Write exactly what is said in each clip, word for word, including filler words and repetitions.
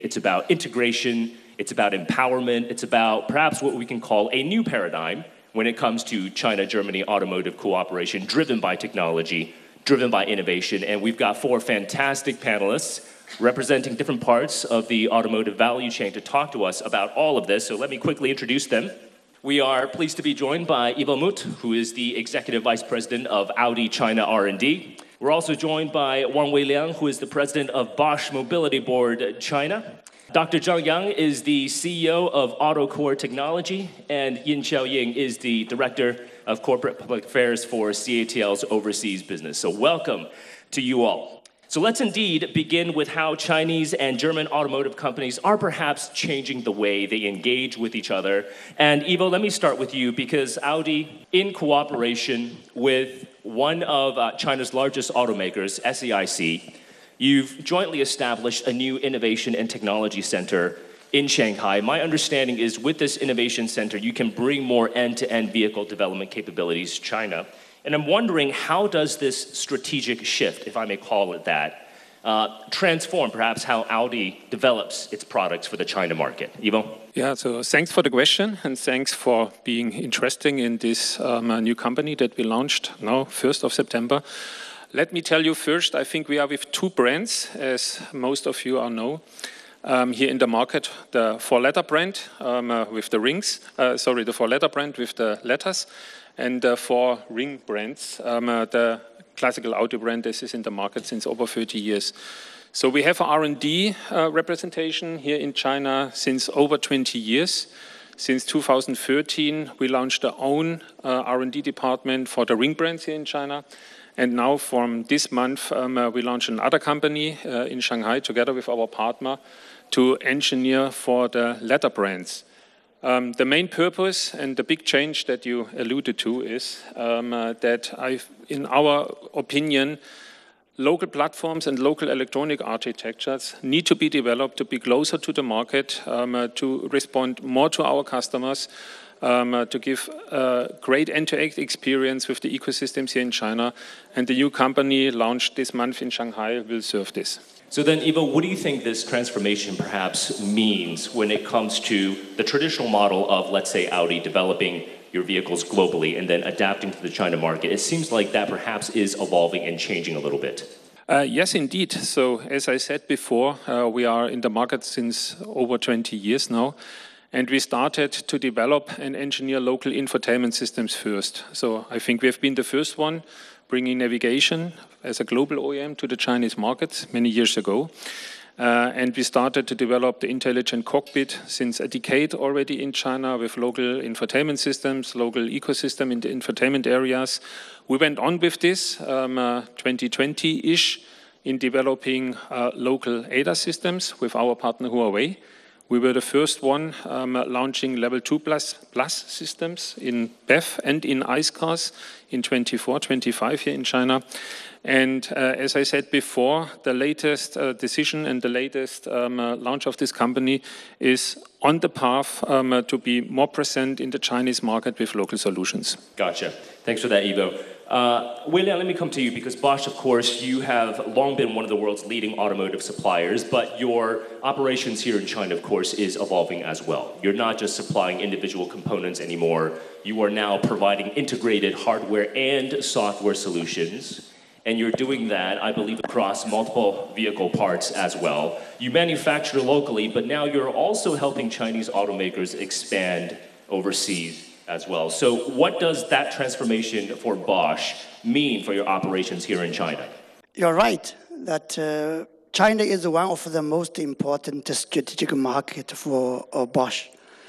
It's about integration, it's about empowerment, it's about perhaps what we can call a new paradigm when it comes to China-Germany automotive cooperation, driven by technology, driven by innovation. And we've got four fantastic panelists representing different parts of the automotive value chain to talk to us about all of this. So let me quickly introduce them. We are pleased to be joined by Ivo Muth, who is the Executive Vice President of Audi China R and D. We're also joined by Wang Weiliang, who is the President of Bosch Mobility Board China. Doctor Zhang Yang is the C E O of AutoCore Technology, and Yin Xiaoying is the Director of Corporate Public Affairs for C A T L's overseas business. So welcome to you all. So let's indeed begin with how Chinese and German automotive companies are perhaps changing the way they engage with each other. And Ivo, let me start with you, because Audi, in cooperation with one of uh, China's largest automakers, S A I C, you've jointly established a new innovation and technology center in Shanghai. My understanding is with this innovation center, you can bring more end-to-end vehicle development capabilities to China. And I'm wondering, how does this strategic shift, if I may call it that, uh, transform perhaps how Audi develops its products for the China market? Ivo? Yeah, so thanks for the question, and thanks for being interested in this um, new company that we launched now, first of September. Let me tell you first, I think we are with two brands, as most of you are know. Um, here in the market, the four-letter brand um, uh, with the rings, uh, sorry, the four-letter brand with the letters, and the four ring brands, um, uh, the classical Audi brand. This is in the market since over thirty years. So we have an R and D uh, representation here in China since over twenty years. Since two thousand thirteen, we launched our own uh, R and D department for the ring brands here in China. And now from this month, um, uh, we launched another company uh, in Shanghai together with our partner to engineer for the leather brands. Um, the main purpose and the big change that you alluded to is um, uh, that, I've, in our opinion, local platforms and local electronic architectures need to be developed to be closer to the market, um, uh, to respond more to our customers, um, uh, to give a great end-to-end experience with the ecosystems here in China. And the new company launched this month in Shanghai will serve this. So then, Ivo, what do you think this transformation perhaps means when it comes to the traditional model of, let's say, Audi developing your vehicles globally and then adapting to the China market? It seems like that perhaps is evolving and changing a little bit. Uh, yes, indeed. So, as I said before, uh, we are in the market since over twenty years now. And we started to develop and engineer local infotainment systems first. So I think we have been the first one bringing navigation as a global O E M to the Chinese market many years ago. Uh, and we started to develop the intelligent cockpit since a decade already in China with local infotainment systems, local ecosystem in the infotainment areas. We went on with this um, uh, twenty twenty-ish in developing uh, local A D A S systems with our partner Huawei. We were the first one um, launching level two plus, plus systems in B E V and in ICE cars in twenty-four, twenty-five here in China. And uh, as I said before, the latest uh, decision and the latest um, uh, launch of this company is on the path um, uh, to be more present in the Chinese market with local solutions. Gotcha. Thanks for that, Ivo. Uh, Weiliang, let me come to you, because Bosch, of course, you have long been one of the world's leading automotive suppliers, but your operations here in China, of course, is evolving as well. You're not just supplying individual components anymore. You are now providing integrated hardware and software solutions, and you're doing that, I believe, across multiple vehicle parts as well. You manufacture locally, but now you're also helping Chinese automakers expand overseas as well. So what does that transformation for Bosch mean for your operations here in China? You're right that uh, China is one of the most important strategic markets for uh, Bosch.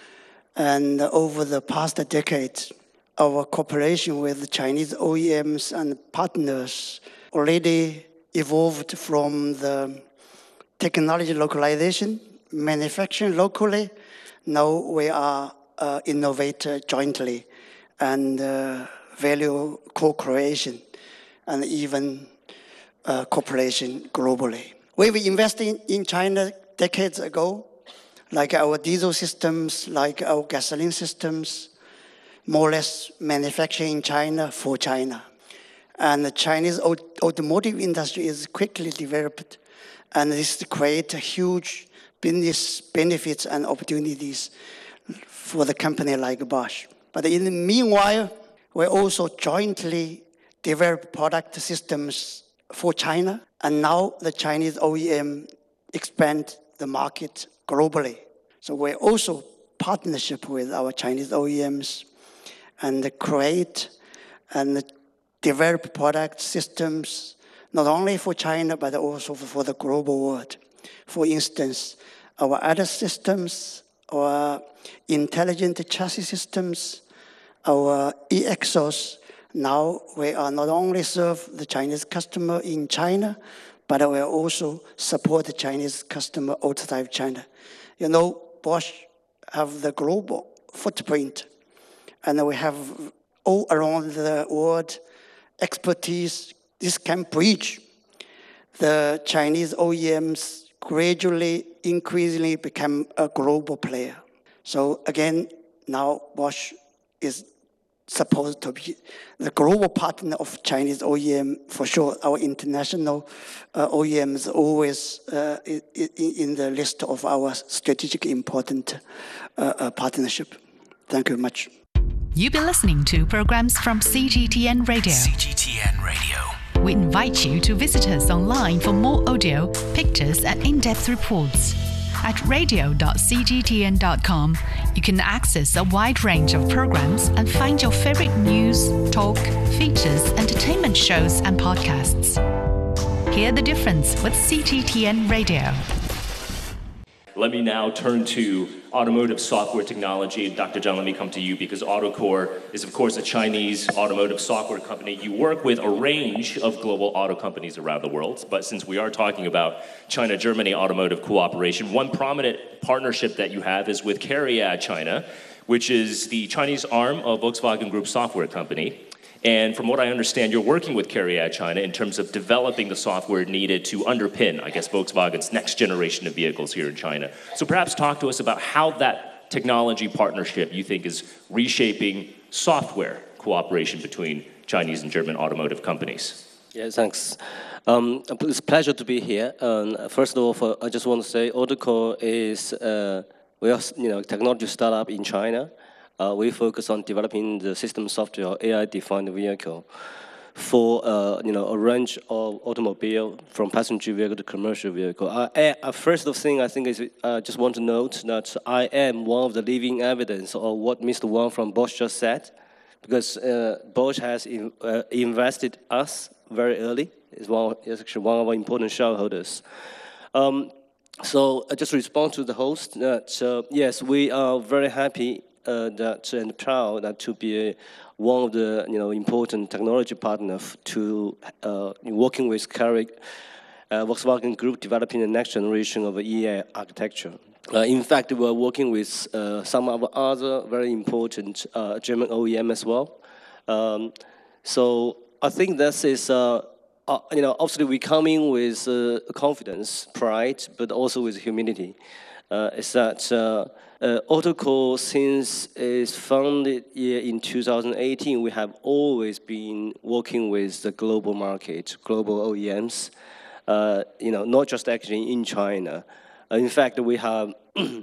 And over the past decade, our cooperation with Chinese O E Ms and partners already evolved from the technology localization, manufacturing locally. Now we are Uh, innovate jointly and uh, value co-creation and even uh, cooperation globally. We've invested in China decades ago, like our diesel systems, like our gasoline systems, more or less manufacturing in China for China. And the Chinese automotive industry is quickly developed, and this creates a huge business benefits and opportunities for the company like Bosch. But in the meanwhile, we also jointly develop product systems for China, and now the Chinese O E M expand the market globally. So we're also partnership with our Chinese O E Ms and create and develop product systems not only for China but also for the global world. For instance, our other systems, our intelligent chassis systems, our E X Os, now we are not only serve the Chinese customer in China, but we also support the Chinese customer outside China. You know, Bosch have the global footprint, and we have all around the world expertise. This can bridge the Chinese O E Ms gradually, increasingly become a global player. So again, now Bosch is supposed to be the global partner of Chinese O E M. For sure, our international uh, O E Ms always uh, in, in the list of our strategic important uh, uh, partnership. Thank you very much. You've been listening to programs from C G T N Radio. C G T N Radio. We invite you to visit us online for more audio, pictures, and in-depth reports. At radio dot c g t n dot com, you can access a wide range of programs and find your favorite news, talk, features, entertainment shows, and podcasts. Hear the difference with C G T N Radio. Let me now turn to automotive software technology. Doctor Zhang, let me come to you because AutoCore is, of course, a Chinese automotive software company. You work with a range of global auto companies around the world, but since we are talking about China-Germany automotive cooperation, one prominent partnership that you have is with CARIAD China, which is the Chinese arm of Volkswagen Group software company. And from what I understand, you're working with CARIAD China in terms of developing the software needed to underpin, I guess, Volkswagen's next generation of vehicles here in China. So perhaps talk to us about how that technology partnership you think is reshaping software cooperation between Chinese and German automotive companies. Yeah, thanks. Um, it's a pleasure to be here. Um, first of all, for, I just want to say AutoCore is uh, we are, you know, technology startup in China. Uh, we focus on developing the system software A I-defined vehicle for uh, you know a range of automobile, from passenger vehicle to commercial vehicle. I, I, first of thing I think is I uh, just want to note that I am one of the living evidence of what Mister Wang from Bosch just said, because uh, Bosch has in, uh, invested us very early. It's one, it's actually one of our important shareholders. Um, so I just respond to the host that uh, yes, we are very happy. Uh, that and proud that to be a, one of the you know important technology partners to uh, working with Cari, uh, Volkswagen Group developing the next generation of E A architecture. Uh, in fact, we are working with uh, some of other very important uh, German O E M as well. Um, so I think this is uh, uh, you know obviously we come in with uh, confidence, pride, but also with humility. Uh, is that uh, uh, AutoCore, since it's founded in two thousand eighteen, we have always been working with the global market, global O E Ms, uh, you know, not just actually in China. Uh, in fact, we have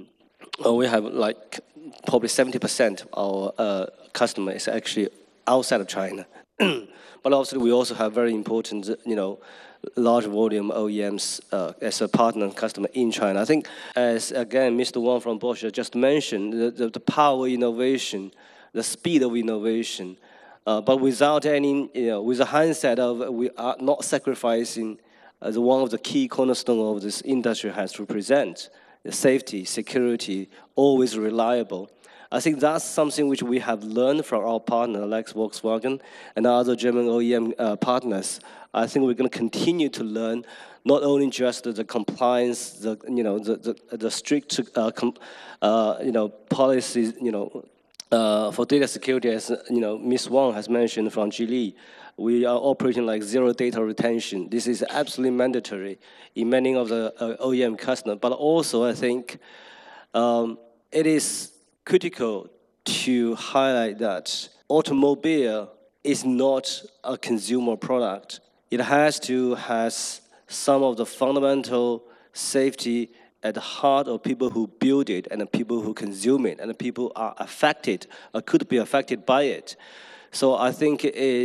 we have like probably seventy percent of our uh, customer is actually outside of China. But obviously, we also have very important, you know, large volume O E Ms uh, as a partner and customer in China. I think, as again, Mister Wang from Bosch just mentioned, the, the, the power of innovation, the speed of innovation, uh, but without any, you know, with a hindsight of we are not sacrificing as one of the key cornerstones of this industry has to present, the safety, security, always reliable. I think that's something which we have learned from our partner, like Volkswagen and other German O E M uh, partners. I think we're going to continue to learn, not only just the compliance, the you know the the, the strict uh, com, uh, you know policies, you know uh, for data security, as you know Miz Wang has mentioned from Geely. We are operating like zero data retention. This is absolutely mandatory in many of the uh, O E M customers. But also, I think um, it is critical to highlight that automobile is not a consumer product. It has to have some of the fundamental safety at the heart of people who build it and the people who consume it and the people are affected or could be affected by it. So I think it